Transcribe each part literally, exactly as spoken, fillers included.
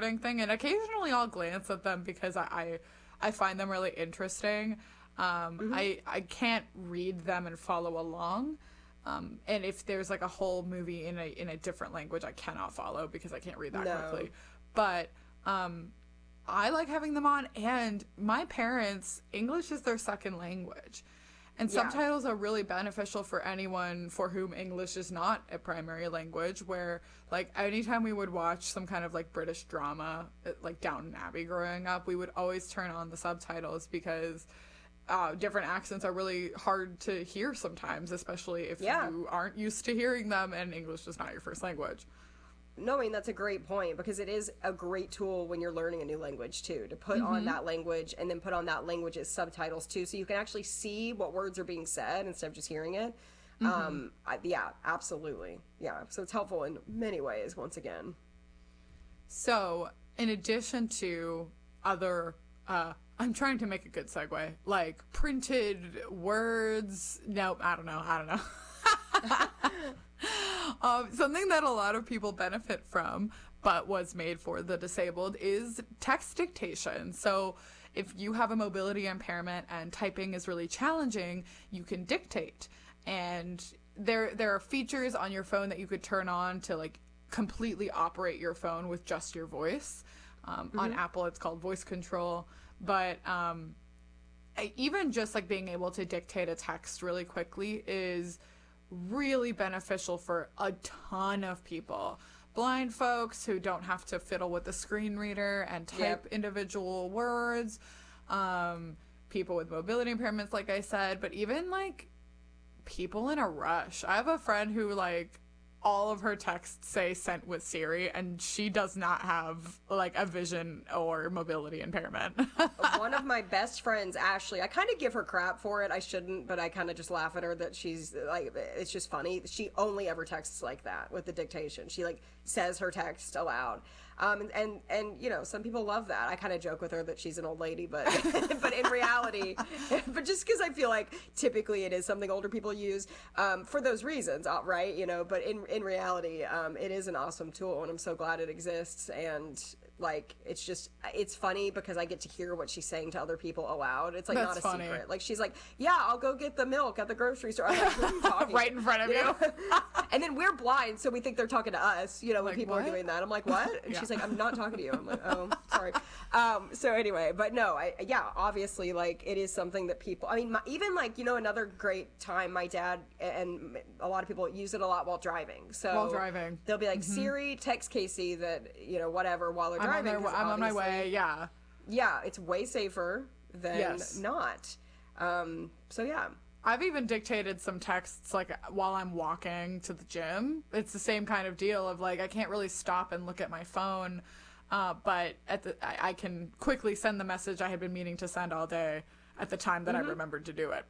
wording thing, and occasionally I'll glance at them because I I, I find them really interesting. Um, mm-hmm. I I can't read them and follow along. Um, and if there's like a whole movie in a in a different language, I cannot follow because I can't read that no. quickly. But um, I like having them on, and my parents, English is their second language. And yeah. subtitles are really beneficial for anyone for whom English is not a primary language, where, like, anytime we would watch some kind of, like, British drama, like Downton Abbey growing up, we would always turn on the subtitles because uh, different accents are really hard to hear sometimes, especially if yeah. you aren't used to hearing them and English is not your first language. No, I mean, that's a great point, because it is a great tool when you're learning a new language, too, to put mm-hmm. on that language and then put on that language's subtitles, too, so you can actually see what words are being said instead of just hearing it. Mm-hmm. Um, I, yeah, absolutely. Yeah, so it's helpful in many ways, once again. So, in addition to other, uh, I'm trying to make a good segue, like printed words, no, I don't know, I don't know. Um, something that a lot of people benefit from, but was made for the disabled, is text dictation. So if you have a mobility impairment and typing is really challenging, you can dictate. And there there are features on your phone that you could turn on to, like, completely operate your phone with just your voice. Um, mm-hmm. On Apple, it's called voice control. But um, even just, like, being able to dictate a text really quickly is really beneficial for a ton of people. Blind folks who don't have to fiddle with the screen reader and type yep. individual words, um, people with mobility impairments, like I said, but even, like, people in a rush. I have a friend who, like, all of her texts say sent with Siri, and she does not have, like, a vision or mobility impairment. One of my best friends, Ashley, I kind of give her crap for it. I shouldn't, but I kind of just laugh at her that she's, like, it's just funny. She only ever texts like that with the dictation. She, like, says her text aloud. Um, and, and, and, you know, some people love that. I kind of joke with her that she's an old lady, but, but in reality, but just because I feel like typically it is something older people use, um, for those reasons, right? You know, but in, in reality, um, it is an awesome tool, and I'm so glad it exists. And, like, it's just, it's funny because I get to hear what she's saying to other people aloud. It's, like, That's not a funny. secret. Like, she's like, yeah, I'll go get the milk at the grocery store. I'm like, who are you talking right in front of you. you. And then we're blind, so we think they're talking to us, you know, when like, people what? are doing that. I'm like, what? And yeah. she's like, I'm not talking to you. I'm like, oh, sorry. Um, so anyway, but no, I, yeah, obviously, like, it is something that people, I mean, my, even, like, you know, another great time, my dad and a lot of people use it a lot while driving. So while driving. They'll be like, mm-hmm. Siri, text Casey that, you know, whatever, while they're I'm driving. On their, I'm on my way, yeah. Yeah, it's way safer than yes. not. Um, so yeah. I've even dictated some texts, like, while I'm walking to the gym. It's the same kind of deal of, like, I can't really stop and look at my phone, uh, but at the I, I can quickly send the message I had been meaning to send all day at the time that mm-hmm. I remembered to do it.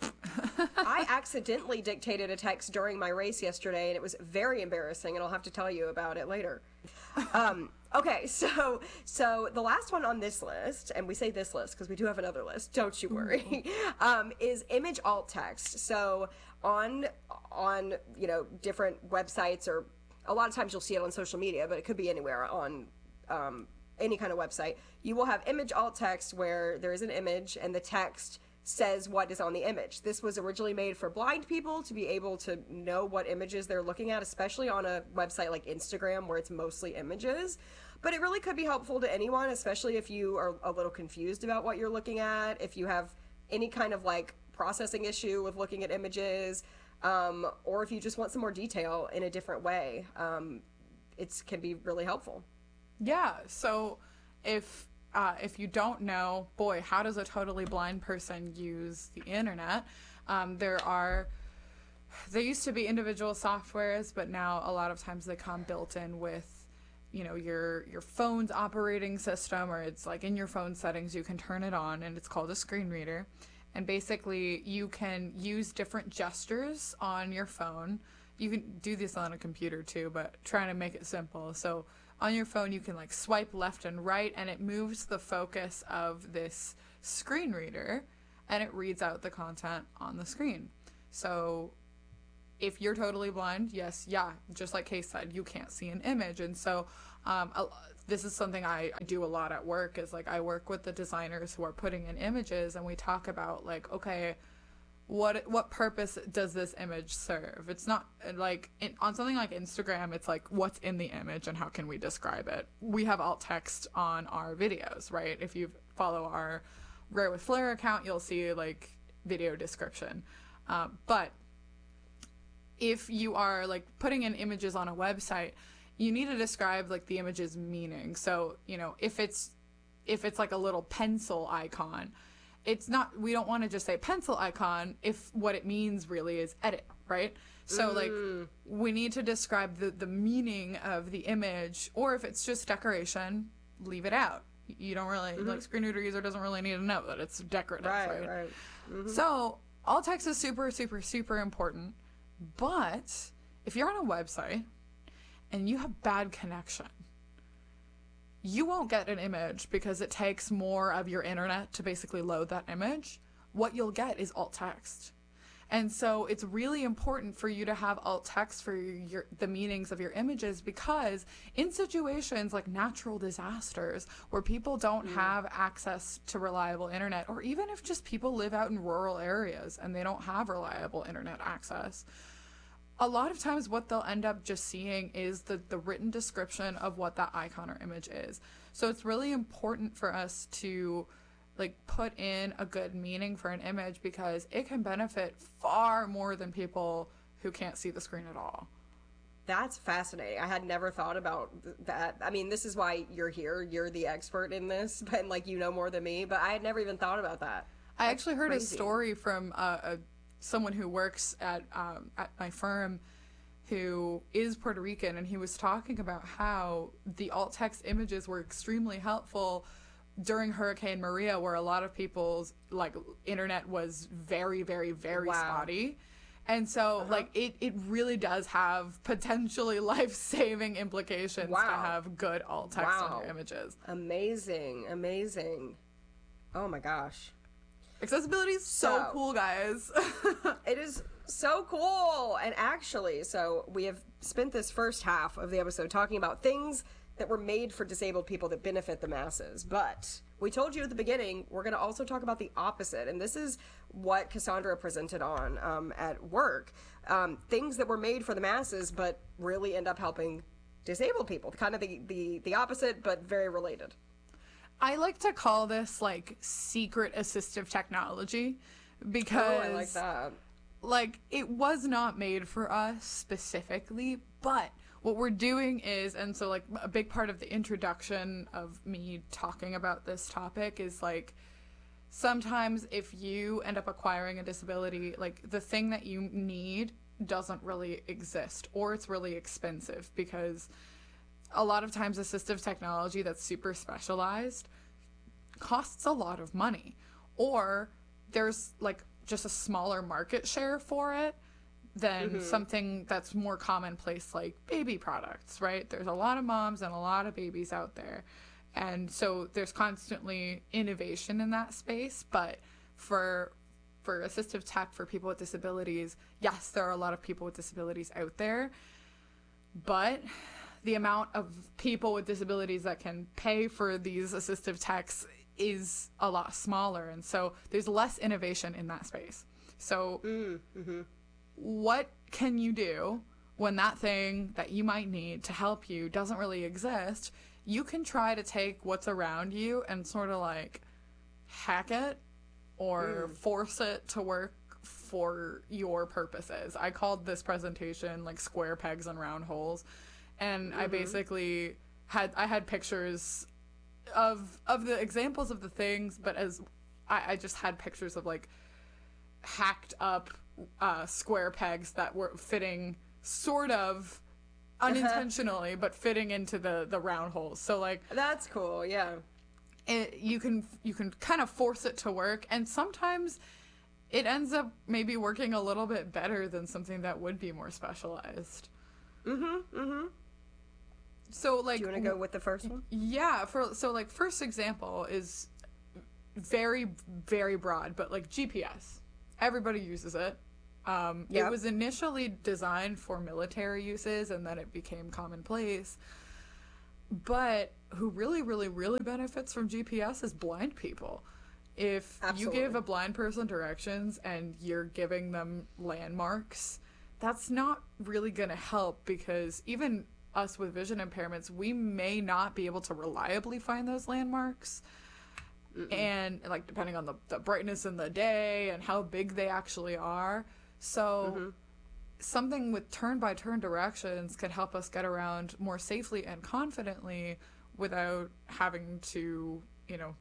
I accidentally dictated a text during my race yesterday, and it was very embarrassing, and I'll have to tell you about it later. Um, okay, so so the last one on this list, and we say this list because we do have another list, don't you worry, um, is image alt text. So on, on, you know, different websites, or a lot of times you'll see it on social media, but it could be anywhere on um, any kind of website, you will have image alt text where there is an image and the text says what is on the image. This was originally made for blind people to be able to know what images they're looking at, especially on a website like Instagram where it's mostly images. But it really could be helpful to anyone, especially if you are a little confused about what you're looking at, if you have any kind of, like, processing issue with looking at images, um, or if you just want some more detail in a different way. Um, it can be really helpful. Yeah, so if uh, if you don't know, boy, how does a totally blind person use the internet? Um, there are, there used to be individual softwares, but now a lot of times they come built in with, you know, your your phone's operating system, or it's like in your phone settings, you can turn it on, and it's called a screen reader. And basically, you can use different gestures on your phone. You can do this on a computer too, but trying to make it simple. So on your phone, you can, like, swipe left and right, and it moves the focus of this screen reader, and it reads out the content on the screen. So if you're totally blind, yes, yeah, just like Case said, you can't see an image. And so um, this is something I, I do a lot at work, is like I work with the designers who are putting in images, and we talk about like, okay, what what purpose does this image serve? It's not like in, on something like Instagram, it's like what's in the image and how can we describe it. We have alt text on our videos, right? If you follow our Rare with Flair account, you'll see like video description. Um, but if you are like putting in images on a website, you need to describe like the image's meaning. So, you know, if it's if it's like a little pencil icon, it's not, we don't want to just say pencil icon if what it means really is edit, right? So mm. like we need to describe the, the meaning of the image, or if it's just decoration, leave it out. You don't really, mm-hmm. like screen reader user doesn't really need to know that it's decorative, right? right? right. Mm-hmm. So alt text is super, super, super important. But if you're on a website and you have bad connection, you won't get an image because it takes more of your internet to basically load that image. What you'll get is alt text. And so it's really important for you to have alt text for your the meanings of your images, because in situations like natural disasters where people don't mm. have access to reliable internet, or even if just people live out in rural areas and they don't have reliable internet access, a lot of times what they'll end up just seeing is the, the written description of what that icon or image is. So it's really important for us to like put in a good meaning for an image, because it can benefit far more than people who can't see the screen at all. That's fascinating. I had never thought about that. I mean, this is why you're here. You're the expert in this, and like you know more than me, but I had never even thought about that. I That's actually heard crazy. a story from uh, a someone who works at um, at my firm who is Puerto Rican, and he was talking about how the alt text images were extremely helpful during Hurricane Maria, where a lot of people's like internet was very, very, very wow. spotty. And so uh-huh. like it, it really does have potentially life-saving implications wow. to have good alt text wow. on your images. Amazing, amazing. Oh my gosh. Accessibility is so, so cool, guys. It is so cool. And actually, so we have spent this first half of the episode talking about things that were made for disabled people that benefit the masses. But we told you at the beginning, we're going to also talk about the opposite. And this is what Cassandra presented on um, at work. Um, things that were made for the masses, but really end up helping disabled people. Kind of the, the, the opposite, but very related. I like to call this like secret assistive technology, because oh, I like that. Like it was not made for us specifically, but what we're doing is, and so like a big part of the introduction of me talking about this topic is like, sometimes if you end up acquiring a disability, like the thing that you need doesn't really exist, or it's really expensive, because a lot of times assistive technology that's super specialized costs a lot of money, or there's like just a smaller market share for it than mm-hmm. something that's more commonplace like baby products, right? There's a lot of moms and a lot of babies out there, and so there's constantly innovation in that space. But for for assistive tech for people with disabilities, yes, there are a lot of people with disabilities out there, but the amount of people with disabilities that can pay for these assistive techs is a lot smaller, and so there's less innovation in that space. So mm, mm-hmm. what can you do when that thing that you might need to help you doesn't really exist? You can try to take what's around you and sort of like hack it or mm. force it to work for your purposes. I called this presentation like square pegs and round holes. And mm-hmm. I basically had I had pictures of of the examples of the things, but as I, I just had pictures of like hacked up uh, square pegs that were fitting sort of unintentionally, but fitting into the the round holes. So like that's cool, yeah. It, you can you can kind of force it to work, and sometimes it ends up maybe working a little bit better than something that would be more specialized. Mm-hmm. Mm-hmm. So like, do you want to go with the first one? Yeah. For so like, first example is very very broad, but like G P S. Everybody uses it. Um, yep. It was initially designed for military uses, and then it became commonplace. But who really, really, really benefits from G P S is blind people. If Absolutely. you give a blind person directions and you're giving them landmarks, that's not really going to help, because even us with vision impairments, we may not be able to reliably find those landmarks. Mm-mm. And like depending on the, the brightness in the day and how big they actually are. So mm-hmm. something with turn-by-turn directions can help us get around more safely and confidently without having to, you know,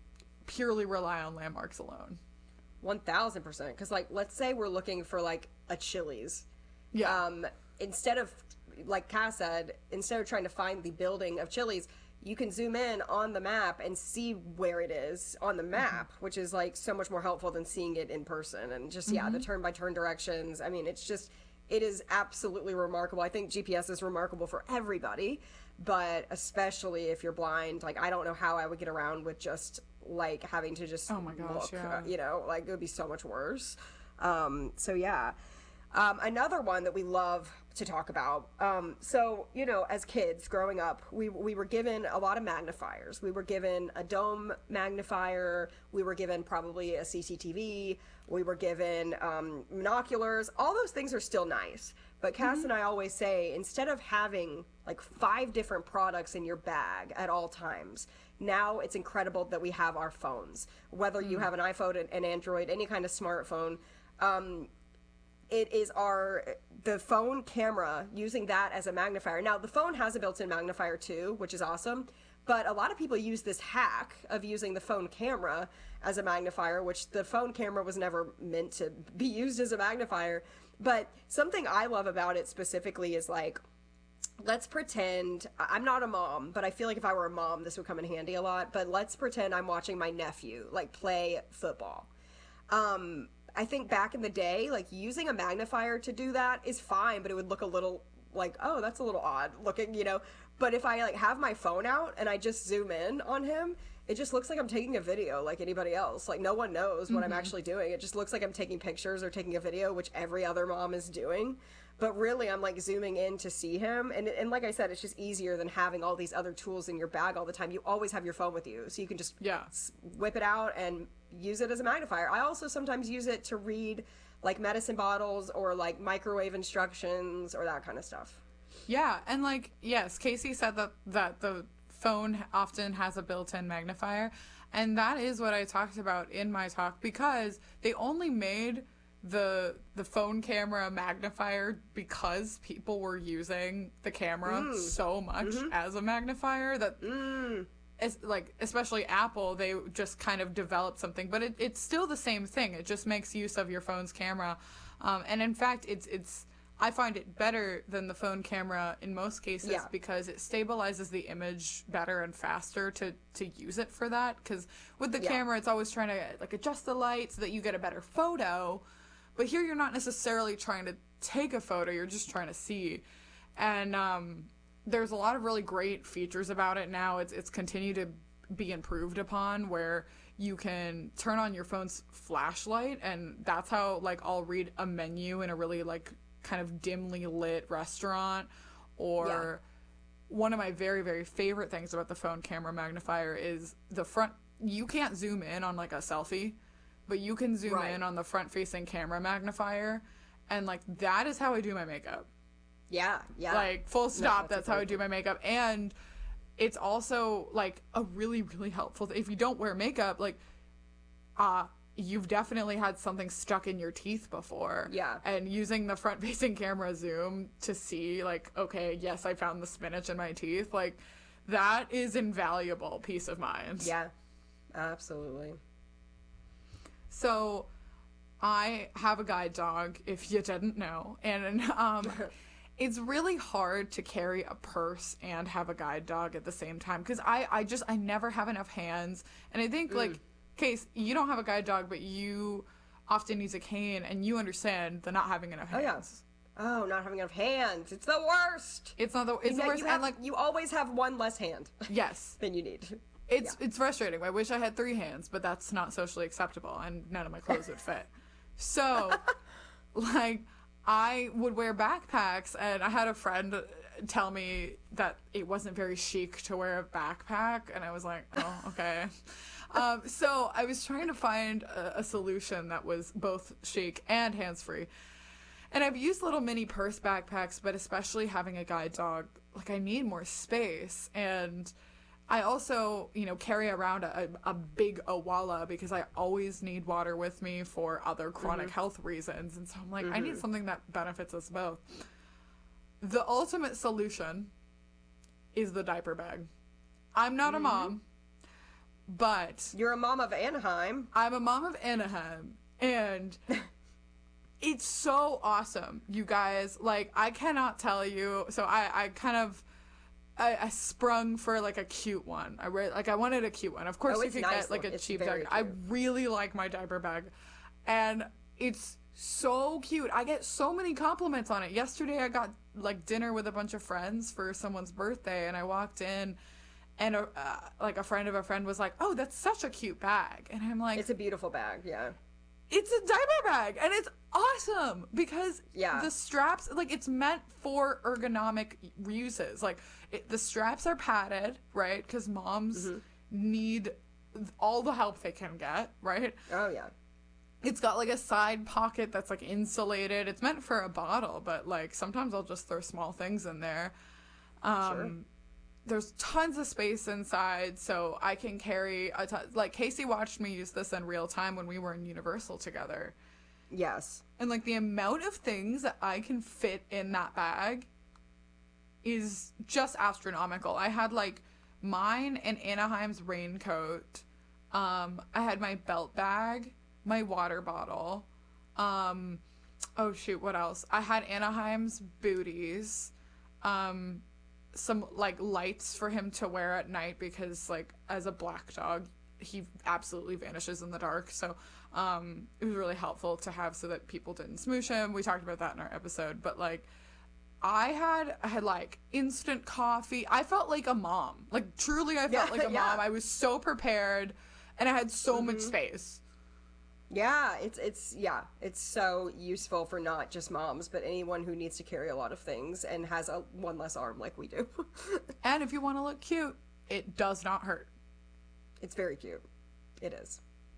purely rely on landmarks alone. one thousand percent. Because, like, let's say we're looking for, like, a Chili's. Yeah. Um, instead of, like Cass said, instead of trying to find the building of Chili's, you can zoom in on the map and see where it is on the map, mm-hmm. which is, like, so much more helpful than seeing it in person. And just, mm-hmm. yeah, the turn-by-turn directions. I mean, it's just, it is absolutely remarkable. I think G P S is remarkable for everybody, but especially if you're blind. Like, I don't know how I would get around with just... like having to just oh my gosh, look, yeah. uh, you know, like it would be so much worse. Um, so yeah. Um, another one that we love to talk about. Um, so, you know, as kids growing up, we, we were given a lot of magnifiers. We were given a dome magnifier. We were given probably a C C T V. We were given um, binoculars. All those things are still nice. But Cass mm-hmm. and I always say, instead of having like five different products in your bag at all times, now it's incredible that we have our phones. Whether mm. you have an iPhone, an Android, any kind of smartphone, um, it is our the phone camera, using that as a magnifier. Now, the phone has a built-in magnifier too, which is awesome. But a lot of people use this hack of using the phone camera as a magnifier, which the phone camera was never meant to be used as a magnifier. But something I love about it specifically is like, let's pretend, I'm not a mom, but I feel like if I were a mom, this would come in handy a lot. But let's pretend I'm watching my nephew, like, play football. Um, I think back in the day, like, using a magnifier to do that is fine, but it would look a little like, oh, that's a little odd looking, you know. But if I, like, have my phone out and I just zoom in on him, it just looks like I'm taking a video like anybody else. Like, no one knows what mm-hmm. I'm actually doing. It just looks like I'm taking pictures or taking a video, which every other mom is doing. But really, I'm, like, zooming in to see him. And, and like I said, it's just easier than having all these other tools in your bag all the time. You always have your phone with you. So you can just yeah. whip it out and use it as a magnifier. I also sometimes use it to read, like, medicine bottles or, like, microwave instructions or that kind of stuff. Yeah, and, like, yes, Casey said that, that the phone often has a built-in magnifier. And that is what I talked about in my talk, because they only made the the phone camera magnifier because people were using the camera mm. so much mm-hmm. as a magnifier that mm. es- like especially Apple, they just kind of developed something, but it, it's still the same thing. It just makes use of your phone's camera, um, and in fact it's it's I find it better than the phone camera in most cases yeah. because it stabilizes the image better and faster to, to use it for that. Because with the yeah. camera, it's always trying to like adjust the light so that you get a better photo. But here you're not necessarily trying to take a photo, you're just trying to see. And um, there's a lot of really great features about it now. It's it's continued to be improved upon, where you can turn on your phone's flashlight, and that's how like I'll read a menu in a really like kind of dimly lit restaurant. Or yeah. one of my very, very favorite things about the phone camera magnifier is the front. You can't zoom in on like a selfie, but you can zoom right. in on the front-facing camera magnifier, and, like, that is how I do my makeup. Yeah, yeah. Like, full stop, no, that's how I do my makeup. And it's also, like, a really, really helpful thing. If you don't wear makeup, like, uh, you've definitely had something stuck in your teeth before. Yeah. And using the front-facing camera zoom to see, like, okay, yes, I found the spinach in my teeth, like, that is invaluable peace of mind. Yeah, absolutely. So, I have a guide dog, if you didn't know, and um, it's really hard to carry a purse and have a guide dog at the same time, because I, I just, I never have enough hands, and I think, mm. like, Case, you don't have a guide dog, but you often use a cane, and you understand the not having enough hands. Oh, yeah. Oh, not having enough hands. It's the worst. It's not the, it's you the know, worst, you have, and, like, you always have one less hand. Yes. than you need. It's yeah. it's frustrating. I wish I had three hands, but that's not socially acceptable, and none of my clothes would fit. So, like, I would wear backpacks, and I had a friend tell me that it wasn't very chic to wear a backpack, and I was like, oh, okay. um, so I was trying to find a, a solution that was both chic and hands-free. And I've used little mini purse backpacks, but especially having a guide dog, like I need more space. And I also, you know, carry around a, a big Owala because I always need water with me for other chronic mm-hmm. health reasons. And so I'm like, mm-hmm. I need something that benefits us both. The ultimate solution is the diaper bag. I'm not mm-hmm. a mom, but... You're a mom of Anaheim. I'm a mom of Anaheim, and it's so awesome, you guys. Like, I cannot tell you. So I, I kind of... I, I sprung for, like, a cute one. I re- Like, I wanted a cute one. Of course, oh, you could nice get, like, a it's cheap very diaper. cute. I really like my diaper bag. And it's so cute. I get so many compliments on it. Yesterday, I got, like, dinner with a bunch of friends for someone's birthday, and I walked in, and, a, uh, like, a friend of a friend was like, oh, that's such a cute bag. And I'm like... It's a beautiful bag, yeah. It's a diaper bag, and it's awesome because yeah. the straps, like, it's meant for ergonomic uses. Like, it, the straps are padded, right? Because moms mm-hmm. need all the help they can get, right? Oh, yeah. It's got, like, a side pocket that's, like, insulated. It's meant for a bottle, but, like, sometimes I'll just throw small things in there. Um, sure. There's tons of space inside, so I can carry a ton. Like, Casey watched me use this in real time when we were in Universal together. Yes. And, like, the amount of things that I can fit in that bag is just astronomical. I had, like, mine and Anaheim's raincoat. Um, I had my belt bag, my water bottle. Um, oh, shoot, what else? I had Anaheim's booties. Um... some like lights for him to wear at night because like as a black dog he absolutely vanishes in the dark, so um it was really helpful to have so that people didn't smoosh him. We talked about that in our episode, but like I had I had like instant coffee. I felt like a mom, like truly I felt yeah, like a yeah. mom. I was so prepared and I had so mm-hmm. much space. Yeah, it's it's yeah, it's so useful for not just moms, but anyone who needs to carry a lot of things and has a one less arm like we do. And if you want to look cute, it does not hurt. It's very cute. It is.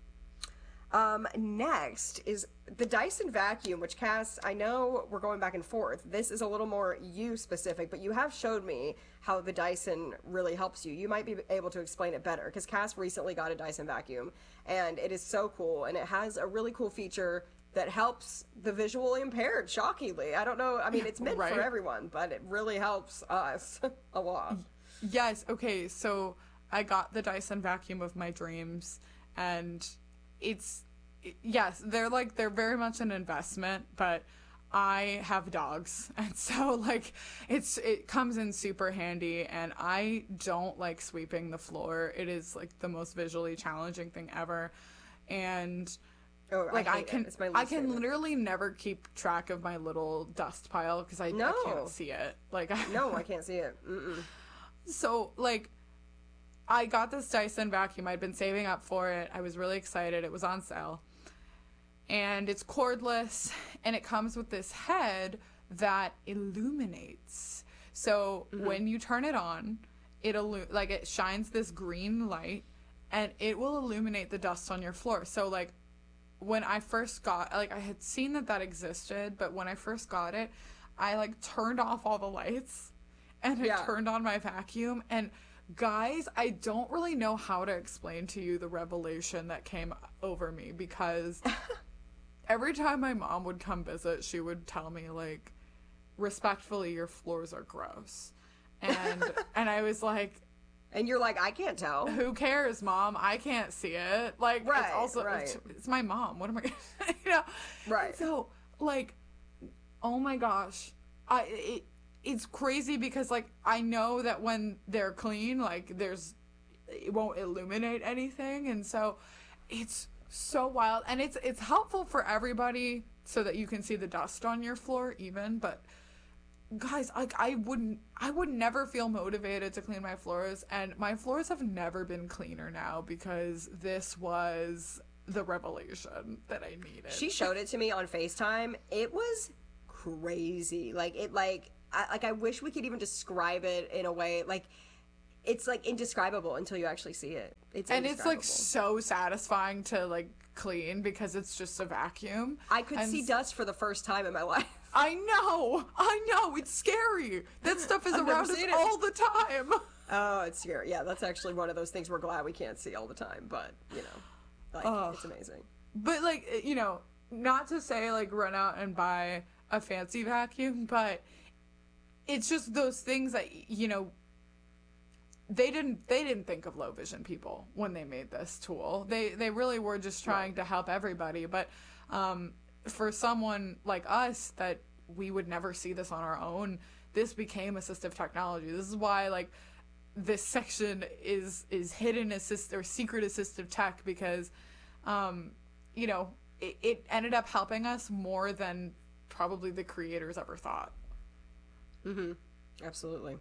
Um, next is the Dyson vacuum, which Cass, I know we're going back and forth. This is a little more you specific, but you have showed me how the Dyson really helps you. You might be able to explain it better because Cass recently got a Dyson vacuum and it is so cool. And it has a really cool feature that helps the visually impaired, shockingly. I don't know. I mean, it's meant right. for everyone, but it really helps us a lot. Yes. Okay. So I got the Dyson vacuum of my dreams, and it's, yes, they're like, they're very much an investment, but I have dogs, and so like it's it comes in super handy, and I don't like sweeping the floor. It is like the most visually challenging thing ever, and oh, like I, I can I can favorite. literally never keep track of my little dust pile because I, no. I can't see it. Like no, I can't see it. Mm-mm. So like I got this Dyson vacuum. I'd been saving up for it. I was really excited. It was on sale. And it's cordless, and it comes with this head that illuminates. So mm-hmm. when you turn it on, it illu- like it shines this green light, and it will illuminate the dust on your floor. So like when I first got, like I had seen that that existed, but when I first got it, I like turned off all the lights, and it yeah. turned on my vacuum. And guys, I don't really know how to explain to you the revelation that came over me, because every time my mom would come visit, she would tell me, like, respectfully, your floors are gross. And and I was like... And you're like, I can't tell. Who cares, Mom? I can't see it. Like, right, it's also... right. It's, it's my mom. What am I going to... You know? Right. And so, like, oh my gosh. I it, It's crazy because, like, I know that when they're clean, like, there's... It won't illuminate anything. And so, it's... so wild, and it's it's helpful for everybody so that you can see the dust on your floor even, but guys, like I wouldn't I would never feel motivated to clean my floors, and my floors have never been cleaner now because this was the revelation that I needed. She showed it to me on FaceTime. It was crazy. Like it like I, like I wish we could even describe it in a way like it's like indescribable until you actually see it. It's and it's like so satisfying to like clean because it's just a vacuum. I could and see dust for the first time in my life. I know, I know, it's scary. That stuff is I've around never us seen it. all the time. Oh, it's scary. Yeah, that's actually one of those things we're glad we can't see all the time. But you know, like Oh. it's amazing. But like, you know, not to say like run out and buy a fancy vacuum, but it's just those things that, you know, they didn't they didn't think of low vision people when they made this tool. They they really were just trying Right. to help everybody. But um, for someone like us that we would never see this on our own, this became assistive technology. This is why like this section is is hidden assist or secret assistive tech because um, you know, it, it ended up helping us more than probably the creators ever thought. Mm-hmm. Absolutely.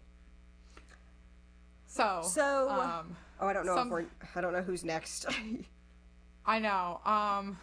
So, So, um, oh, I don't know some- if we're. I don't know who's next. I know. Um,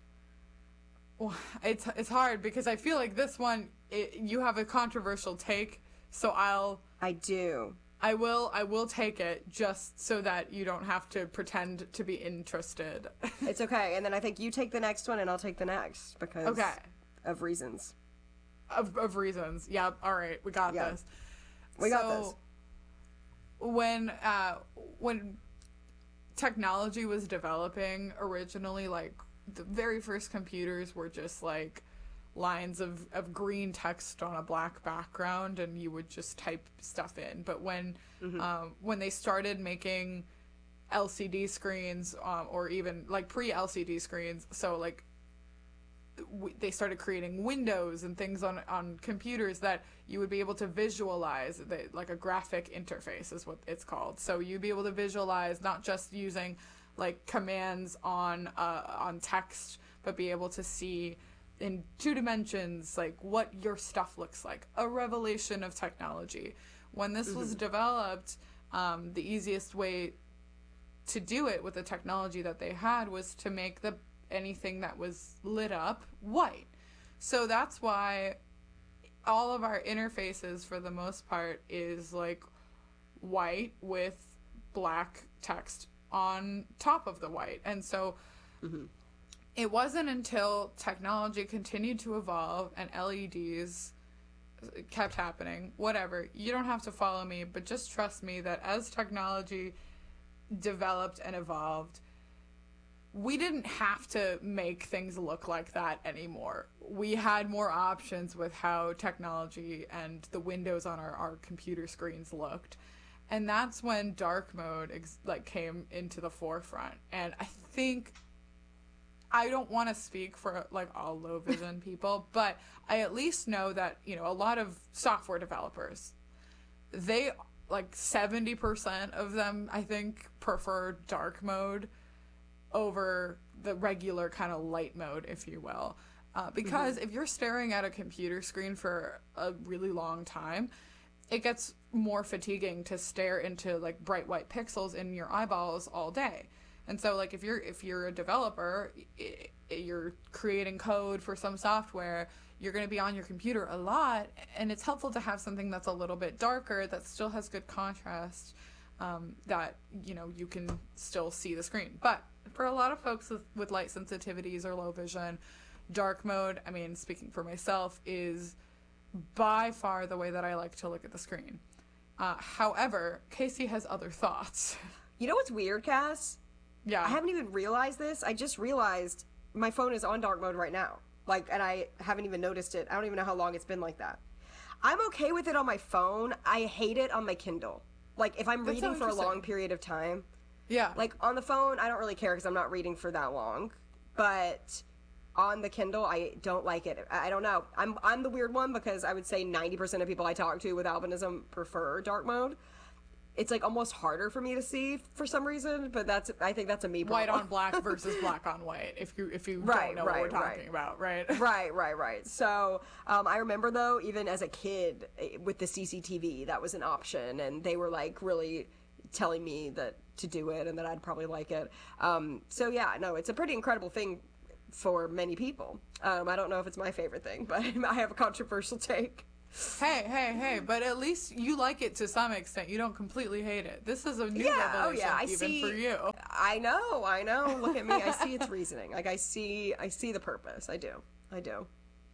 well, it's it's hard because I feel like this one it, you have a controversial take, so I'll I do. I will I will take it just so that you don't have to pretend to be interested. It's okay. And then I think you take the next one, and I'll take the next because Okay. of reasons. of of reasons. Yeah. All right. We got Yeah. this. We got So, this. When uh when technology was developing originally, like the very first computers were just like lines of, of green text on a black background and you would just type stuff in. But when Mm-hmm. um, when they started making L C D screens um, or even like pre-L C D screens, so like w- they started creating windows and things on on computers that you would be able to visualize, the, like a graphic interface is what it's called. So you'd be able to visualize not just using like commands on uh, on text, but be able to see in two dimensions like what your stuff looks like. A revelation of technology. When this Mm-hmm. was developed, um, the easiest way to do it with the technology that they had was to make the anything that was lit up white. So that's why all of our interfaces for the most part is like white with black text on top of the white. And so Mm-hmm. it wasn't until technology continued to evolve and L E Ds kept happening, whatever, you don't have to follow me, but just trust me that as technology developed and evolved, we didn't have to make things look like that anymore. We had more options with how technology and the windows on our, our computer screens looked. And that's when dark mode ex- like came into the forefront. And I think I don't want to speak for like all low vision people, but I at least know that, you know, a lot of software developers, they like seventy percent of them, I think, prefer dark mode over the regular kind of light mode, if you will. Uh, because if you're staring at a computer screen for a really long time, it gets more fatiguing to stare into like bright white pixels in your eyeballs all day. And so like if you're if you're a developer, I- you're creating code for some software, you're going to be on your computer a lot, and it's helpful to have something that's a little bit darker that still has good contrast, um, that you know you can still see the screen. But for a lot of folks with, with light sensitivities or low vision, dark mode, I mean, speaking for myself, is by far the way that I like to look at the screen. Uh, however, Casey has other thoughts. You know what's weird, Cass? Yeah. I haven't even realized this. I just realized my phone is on dark mode right now. Like, and I haven't even noticed it. I don't even know how long it's been like that. I'm okay with it on my phone. I hate it on my Kindle. Like, if I'm That's so reading for a long interesting. period of time, Yeah. like on the phone, I don't really care because I'm not reading for that long. But on the Kindle, I don't like it. I I don't know. I'm I'm the weird one because I would say ninety percent of people I talk to with albinism prefer dark mode. It's like almost harder for me to see for some reason, but that's I think that's a me problem. white on black versus black on white, if you if you Right, don't know what right, we're talking right. about, right? Right, right, right. So um, I remember though, even as a kid eh, with the C C T V, that was an option, and they were like really telling me that to do it and that I'd probably like it. Um, so yeah, no, it's a pretty incredible thing for many people. Um, I don't know if it's my favorite thing, but I have a controversial take. Hey, hey, hey, but at least you like it to some extent. You don't completely hate it. This is a new Yeah, oh revelation yeah, I even see. for you. I know, I know. Look at me. I see its reasoning. Like I see, I see the purpose. I do. I do.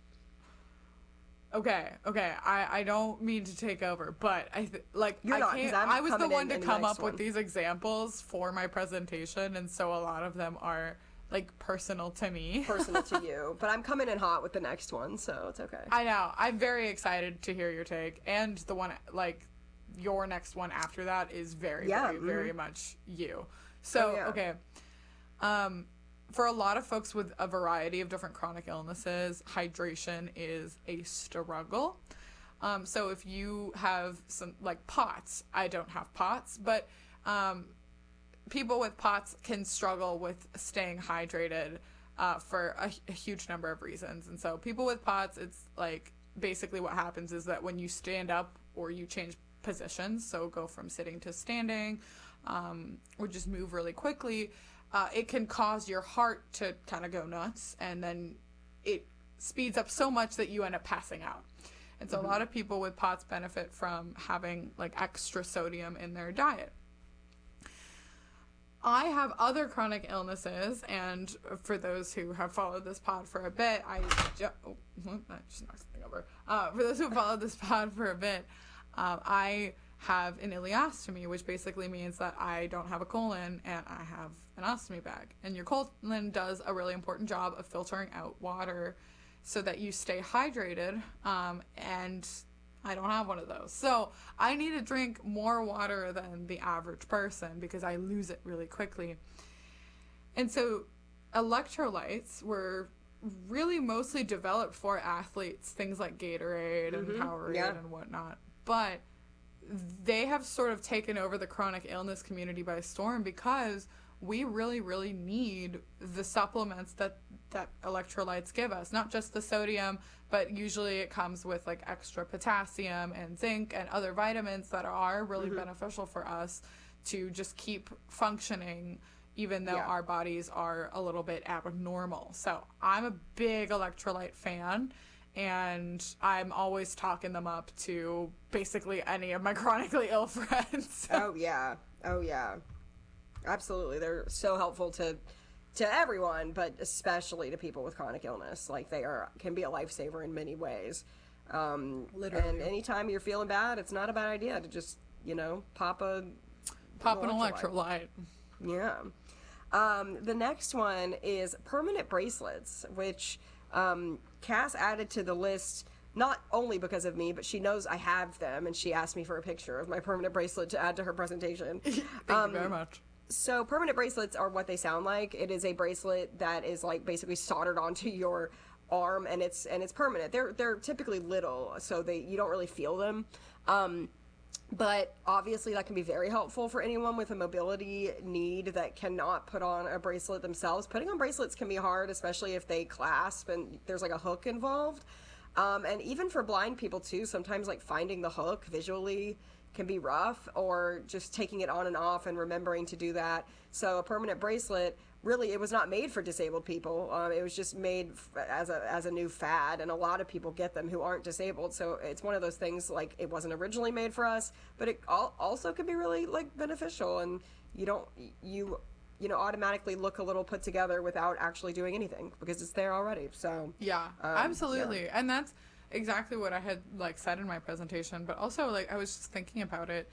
Okay, okay. I, I don't mean to take over, but I th- like You're I not, 'cause can't. I'm I was the coming one in to in the come next up with one. these examples for my presentation, and so a lot of them are like personal to me. Personal to you, but I'm coming in hot with the next one, so it's okay. I know. I'm very excited to hear your take, and the one like your next one after that is very, Yeah, very, mhm. very much you. So Oh, yeah. okay, um, for a lot of folks with a variety of different chronic illnesses, hydration is a struggle. Um, so if you have some like POTS, I don't have POTS, but um, people with POTS can struggle with staying hydrated uh, for a, a huge number of reasons. And so people with POTS, it's like basically what happens is that when you stand up or you change positions, so go from sitting to standing, um, or just move really quickly, uh, it can cause your heart to kind of go nuts, and then it speeds up so much that you end up passing out. And so mm-hmm. a lot of people with POTS benefit from having like extra sodium in their diet. I have other chronic illnesses, and for those who have followed this pod for a bit, I ju- oh, that just knocked something over. Uh, for those who have followed this pod for a bit, um, I have an ileostomy, which basically means that I don't have a colon and I have an ostomy bag. And your colon does a really important job of filtering out water so that you stay hydrated, um, and I don't have one of those. So I need to drink more water than the average person because I lose it really quickly. And so electrolytes were really mostly developed for athletes, things like Gatorade and Mm-hmm. Powerade Yeah. and whatnot. But they have sort of taken over the chronic illness community by storm because we really, really need the supplements that, that electrolytes give us. Not just the sodium, but usually it comes with like extra potassium and zinc and other vitamins that are really Mm-hmm. beneficial for us to just keep functioning even though Yeah. our bodies are a little bit abnormal. So I'm a big electrolyte fan, and I'm always talking them up to basically any of my chronically ill friends. Oh yeah. Oh yeah. Absolutely. They're so helpful to to everyone, but especially to people with chronic illness. Like they are can be a lifesaver in many ways. Um Literally. And anytime you're feeling bad, it's not a bad idea to just, you know, pop a Pop an electrolyte. electrolyte. Yeah. Um, the next one is permanent bracelets, which um, Cass added to the list not only because of me, but she knows I have them, and she asked me for a picture of my permanent bracelet to add to her presentation. Thank Um, you very much. So permanent bracelets are what they sound like. It is a bracelet that is like basically soldered onto your arm, and it's and it's permanent. They're they're typically little, so they you don't really feel them. Um, But obviously that can be very helpful for anyone with a mobility need that cannot put on a bracelet themselves. Putting on bracelets can be hard, especially if they clasp and there's like a hook involved. Um, and even for blind people too, sometimes like finding the hook visually can be rough, or just taking it on and off and remembering to do that. So a permanent bracelet, really, it was not made for disabled people. Um, it was just made f- as a as a new fad, and a lot of people get them who aren't disabled. So it's one of those things, like it wasn't originally made for us, but it al- also can be really like beneficial, and you don't you you know automatically look a little put together without actually doing anything because it's there already. So Yeah, um, absolutely. And that's exactly what I had like said in my presentation, but also like I was just thinking about it.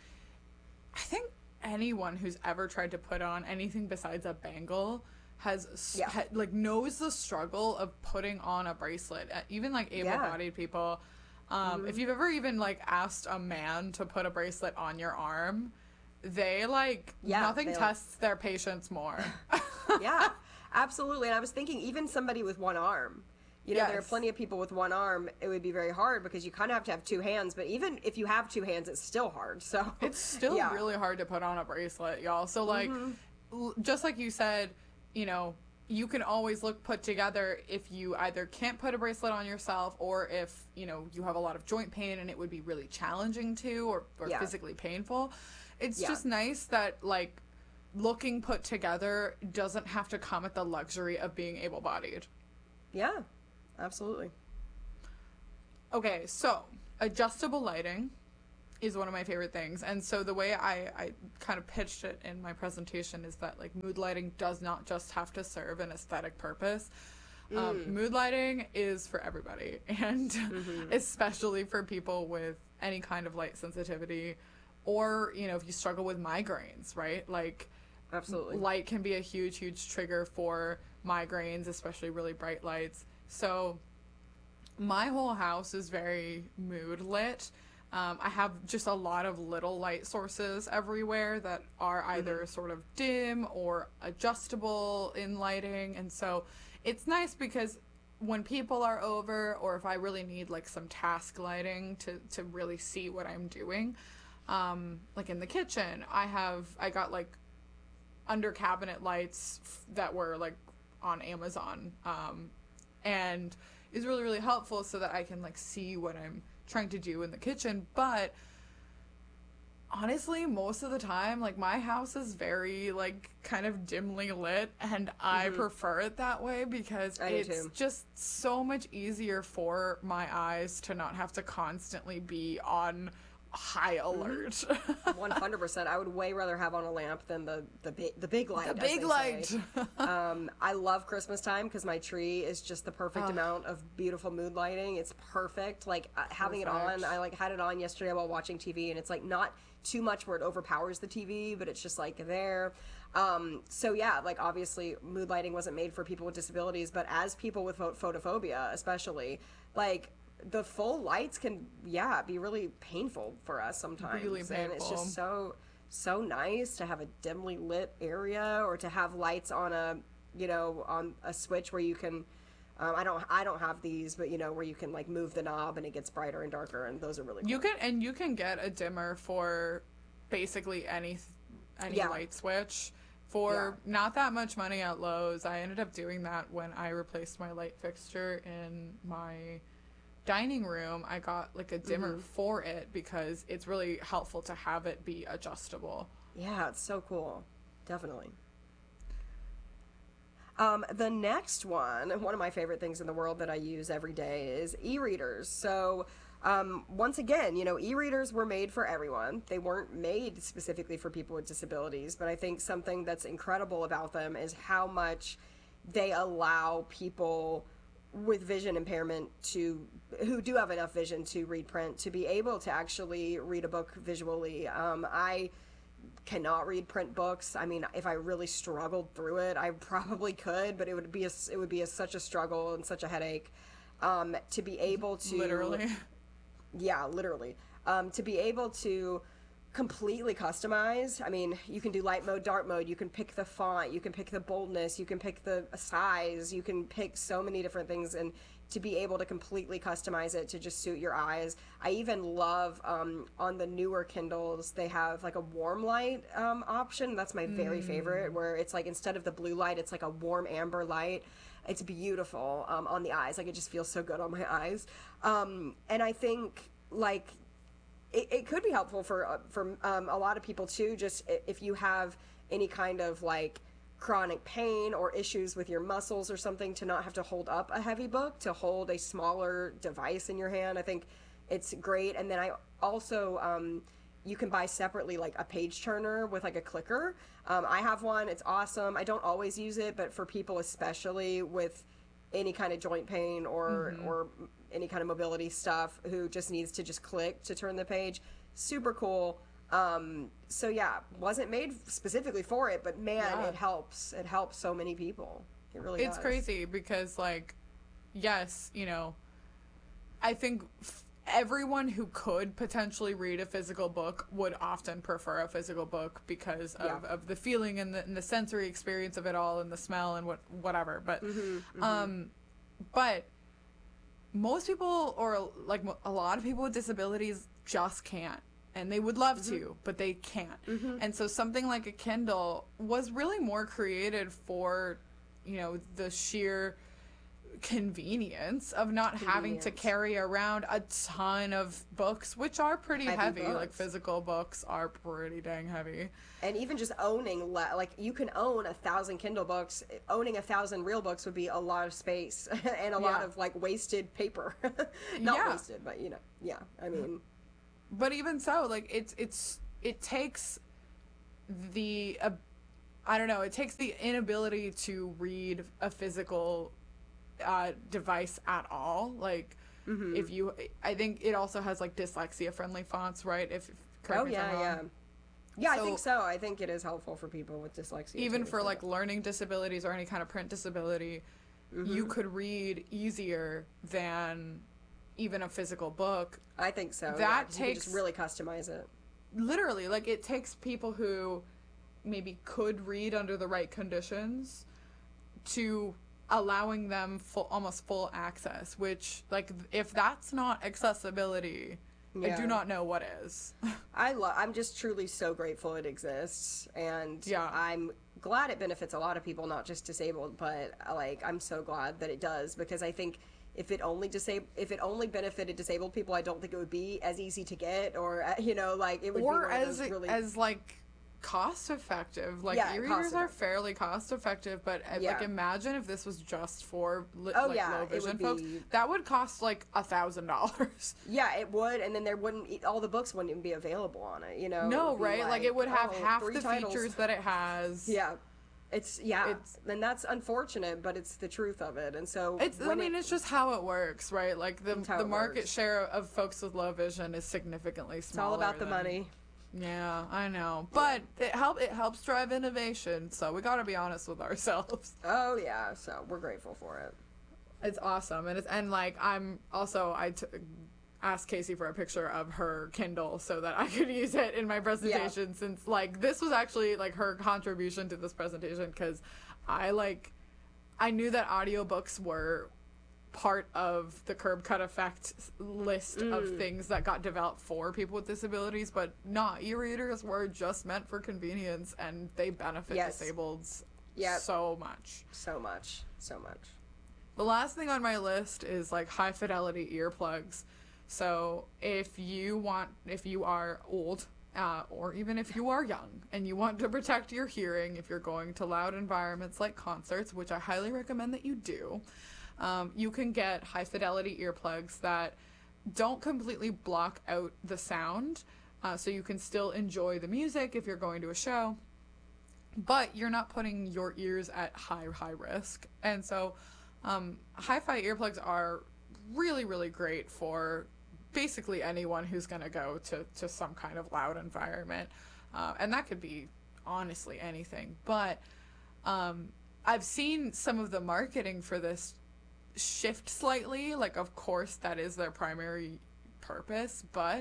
I think anyone who's ever tried to put on anything besides a bangle has s- Yeah. ha- like knows the struggle of putting on a bracelet. Uh, even like able-bodied people, um Mm-hmm. if you've ever even like asked a man to put a bracelet on your arm, they like Yeah, nothing they, like- tests their patience more. yeah, absolutely. And I was thinking, even somebody with one arm, you know, there are Yes. plenty of people with one arm. It would be very hard because you kind of have to have two hands. But even if you have two hands, it's still hard. So It's still yeah. really hard to put on a bracelet, y'all. So, like, l- just like you said, you know, you can always look put together if you either can't put a bracelet on yourself, or if, you know, you have a lot of joint pain and it would be really challenging to, or, or Yeah. physically painful. It's Yeah. just nice that, like, looking put together doesn't have to come at the luxury of being able-bodied. Yeah, absolutely. Okay, so adjustable lighting is one of my favorite things. And so the way I, I kind of pitched it in my presentation is that like mood lighting does not just have to serve an aesthetic purpose. Mm. Um, mood lighting is for everybody, and mm-hmm. especially for people with any kind of light sensitivity, or, you know, if you struggle with migraines, right? Like, absolutely, light can be a huge, huge trigger for migraines, especially really bright lights. So my whole house is very mood lit. Um, I have just a lot of little light sources everywhere that are either mm-hmm. sort of dim or adjustable in lighting. And so it's nice because when people are over, or if I really need like some task lighting to, to really see what I'm doing, um, like in the kitchen, I have, I got like under cabinet lights f- that were like on Amazon, um, and is really, really helpful so that I can like see what I'm trying to do in the kitchen. But honestly, most of the time, like, my house is very like kind of dimly lit, and I mm-hmm. prefer it that way because I it's just so much easier for my eyes to not have to constantly be on high alert. Mm-hmm. one hundred percent. I would way rather have on a lamp than the the big the big light. The big light. um, I love Christmas time because my tree is just the perfect uh, amount of beautiful mood lighting. It's perfect. Like uh, having it on. I like had it on yesterday while watching T V, and it's like not too much where it overpowers the T V, but it's just like there. Um, so yeah, like obviously mood lighting wasn't made for people with disabilities, but as people with photophobia, especially, like, the full lights can, yeah, be really painful for us sometimes. Really painful. And it's just so, so nice to have a dimly lit area, or to have lights on a, you know, on a switch where you can, um, I don't, I don't have these, but, you know, where you can like move the knob and it gets brighter and darker, and those are really cool. You can, and you can get a dimmer for basically any, any yeah. light switch for yeah. not that much money at Lowe's. I ended up doing that when I replaced my light fixture in my dining room. I got like a dimmer mm-hmm. for it because it's really helpful to have it be adjustable. Yeah, it's so cool. Definitely. Um, the next one, one of my favorite things in the world that I use every day is e-readers. So um, once again, you know, e-readers were made for everyone. They weren't made specifically for people with disabilities, but I think something that's incredible about them is how much they allow people with vision impairment to, who do have enough vision to read print, to be able to actually read a book visually. Um, I cannot read print books. I mean, if I really struggled through it, I probably could, but it would be a, it would be a, such a struggle and such a headache. Um, to be able to literally, yeah, literally, um, to be able to completely customize. I mean, you can do light mode, dark mode, you can pick the font, you can pick the boldness, you can pick the size, you can pick so many different things, and to be able to completely customize it to just suit your eyes. I even love um, on the newer Kindles, they have like a warm light um, option. That's my very mm. favorite, where it's like instead of the blue light, it's like a warm amber light. It's beautiful um, on the eyes. Like, it just feels so good on my eyes. Um, and I think like It, it could be helpful for uh, for um, a lot of people too. Just if you have any kind of like chronic pain or issues with your muscles or something, to not have to hold up a heavy book, to hold a smaller device in your hand. I think it's great. And then I also um, you can buy separately like a page turner with like a clicker. Um, I have one. It's awesome. I don't always use it, but for people especially with any kind of joint pain or mm-hmm. or any kind of mobility stuff, who just needs to just click to turn the page, super cool. Um, so yeah, wasn't made specifically for it, but man, yeah. it helps. It helps so many people. It really It's does. crazy because, like, yes, you know, I think f- everyone who could potentially read a physical book would often prefer a physical book because of, yeah. of the feeling and the, and the sensory experience of it all, and the smell and what whatever. But, mm-hmm, mm-hmm. um, but most people, or like a lot of people with disabilities, just can't. And they would love mm-hmm. to, but they can't. Mm-hmm. And so something like a Kindle was really more created for, you know, the sheer convenience of not having to carry around a ton of books, which are pretty heavy. heavy Like physical books are pretty dang heavy. And even just owning, like you can own a thousand Kindle books. Owning a thousand real books would be a lot of space and a lot Yeah. of like wasted paper. Not Yeah. wasted, but you know, yeah. I mean, But even so, like it's it's it takes the uh, I don't know, it takes the inability to read a physical uh, device at all. Like mm-hmm. if you, I think it also has like dyslexia friendly fonts, right? If, if correct oh me if I'm yeah, wrong. yeah. Yeah, So- I think so. I think it is helpful for people with dyslexia. Even too, for so- like learning disabilities or any kind of print disability, Mm-hmm. you could read easier than even a physical book. I think so. that yeah, you can takes- just really customize it. Literally, like it takes people who maybe could read under the right conditions to allowing them full, almost full access, which like if that's not accessibility, I Yeah. do not know what is. I love. I'm just truly so grateful it exists, and Yeah. I'm glad it benefits a lot of people, not just disabled. But like, I'm so glad that it does, because I think if it only disab- if it only benefited disabled people, I don't think it would be as easy to get, or uh, you know, like it would be Or one of as those really. as like cost effective. Like Yeah, e-readers cost are effective. fairly cost effective, but uh, Yeah. like imagine if this was just for li- Oh, like yeah, low it vision would folks. be- That would cost like a thousand dollars. Yeah, it would, and then there wouldn't e, all the books wouldn't even be available on it. You know. It No, would be right? Like, it would have oh, half three the titles. features that it has. Yeah. It's yeah, It's- and that's unfortunate, but it's the truth of it. And so It's. I when mean, it- it's just how it works, right? Like the It's how the it market works. share of folks with low vision is significantly it's smaller. all about the than- money. Yeah, I know, but it help it helps drive innovation. So we got to be honest with ourselves. Oh yeah, so we're grateful for it. It's awesome, and it's and like I'm also I t- asked Casey for a picture of her Kindle so that I could use it in my presentation. Since like this was actually like her contribution to this presentation, because I like I knew that audiobooks were part of the curb cut effect list Mm. of things that got developed for people with disabilities, but not e-readers were just meant for convenience, and they benefit Yes. disableds Yep. so much. So much, so much. The last thing on my list is like high fidelity earplugs. So if you want, if you are old, uh, or even if you are young and you want to protect your hearing, if you're going to loud environments like concerts, which I highly recommend that you do, um, you can get high fidelity earplugs that don't completely block out the sound. Uh, so you can still enjoy the music if you're going to a show, but you're not putting your ears at high, high risk. And so um, hi-fi earplugs are really, really great for basically anyone who's going to go to, to some kind of loud environment. Uh, and that could be honestly anything. But um, I've seen some of the marketing for this shift slightly. Like, of course, that is their primary purpose, but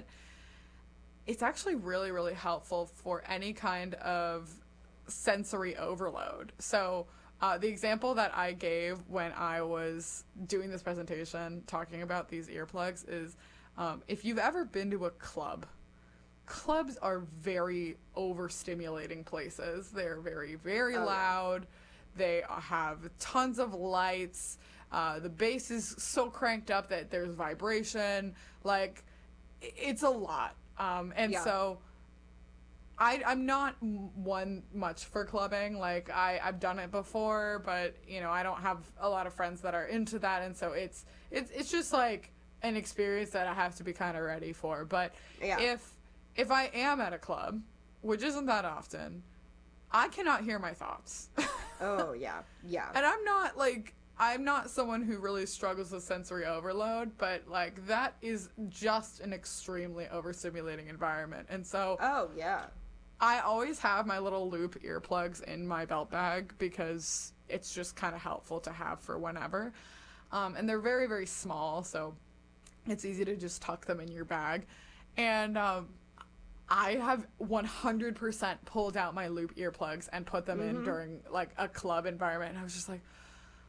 it's actually really, really helpful for any kind of sensory overload. So uh, the example that I gave when I was doing this presentation talking about these earplugs is um, if you've ever been to a club, clubs are very overstimulating places. They're very, very Oh, yeah. loud. They have tons of lights. Uh, the bass is so cranked up that there's vibration. Like, i- it's a lot. Um, and Yeah. so I, I'm not m- one much for clubbing. Like, I, I've done it before, but, you know, I don't have a lot of friends that are into that. And so it's, it's, it's just like an experience that I have to be kind of ready for. But Yeah. if, if I am at a club, which isn't that often, I cannot hear my thoughts. Oh yeah, yeah. And I'm not like I'm not someone who really struggles with sensory overload, but like that is just an extremely overstimulating environment. And so Oh yeah. I always have my little loop earplugs in my belt bag because it's just kind of helpful to have for whenever. Um, and they're very, very small, so it's easy to just tuck them in your bag. And um, I have one hundred percent pulled out my loop earplugs and put them in during like a club environment. And I was just like,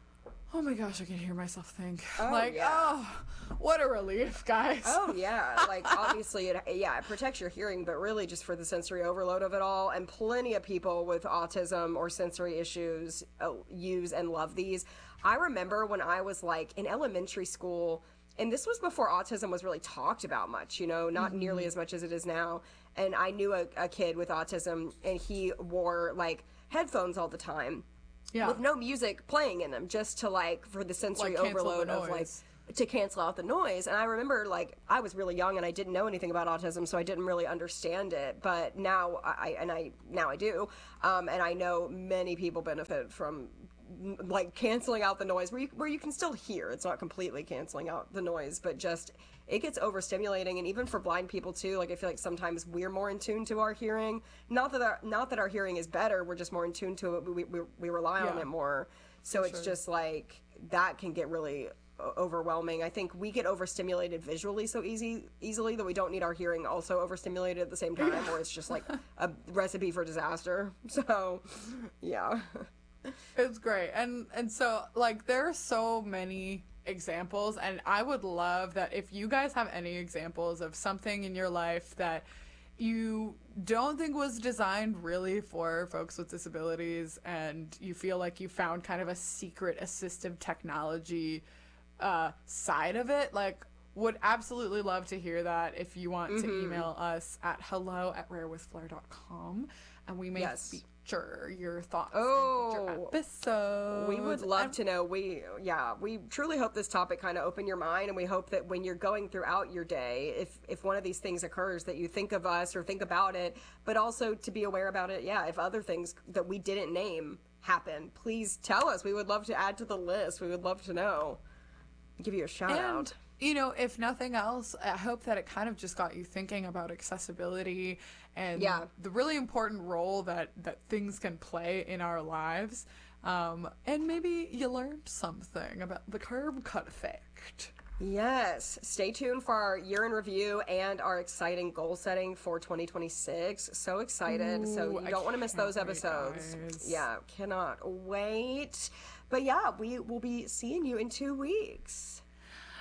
Oh my gosh, I can hear myself think. Oh, like, yeah. oh, what a relief, guys. Oh yeah, like obviously it yeah, it protects your hearing, but really just for the sensory overload of it all. And plenty of people with autism or sensory issues uh, use and love these. I remember when I was like in elementary school, and this was before autism was really talked about much, you know, not mm-hmm. nearly as much as it is now. And I knew a, a kid with autism, and he wore like headphones all the time. Yeah. With no music playing in them, just to like for the sensory like overload the of like to cancel out the noise. And I remember like I was really young and I didn't know anything about autism, so I didn't really understand it. But now I and I now I do, um, and I know many people benefit from like canceling out the noise where you, where you can still hear. It's not completely canceling out the noise, but just it gets overstimulating. And even for blind people too, like I feel like sometimes we're more in tune to our hearing. Not that our, not that our hearing is better, we're just more in tune to it. We we, we rely yeah. on it more. So for it's sure. just like that can get really overwhelming. I think we get overstimulated visually so easy easily that we don't need our hearing also overstimulated at the same time, or it's just like a recipe for disaster. So yeah. It's great. And and so like there are so many examples, and I would love that if you guys have any examples of something in your life that you don't think was designed really for folks with disabilities, and you feel like you found kind of a secret assistive technology uh side of it, like would absolutely love to hear that. If you want mm-hmm. to email us at hello at rarewithflair dot com, and we may yes. feature your thoughts oh, in future episodes. We would love and, to know. We yeah, we truly hope this topic kind of opened your mind, and we hope that when you're going throughout your day, if if one of these things occurs, that you think of us or think about it, but also to be aware about it. Yeah, if other things that we didn't name happen, please tell us. We would love to add to the list. We would love to know. Give you a shout and, out. You know, if nothing else, I hope that it kind of just got you thinking about accessibility and yeah. the really important role that, that things can play in our lives. Um, and maybe you learned something about the curb cut effect. Yes. Stay tuned for our year in review and our exciting goal setting for twenty twenty-six. So excited. Ooh, so you don't want to miss those episodes. Guys. Yeah, cannot wait. But yeah, we will be seeing you in two weeks.